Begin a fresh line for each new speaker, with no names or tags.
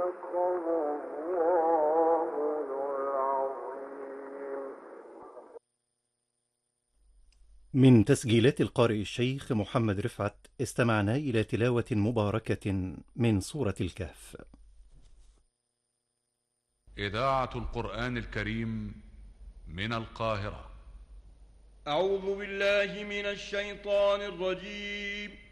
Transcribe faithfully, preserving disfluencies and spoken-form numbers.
من تسجيلات القارئ الشيخ محمد رفعت استمعنا إلى تلاوة مباركة من سورة الكهف.
إذاعة القرآن الكريم من القاهرة.
أعوذ بالله من الشيطان الرجيم.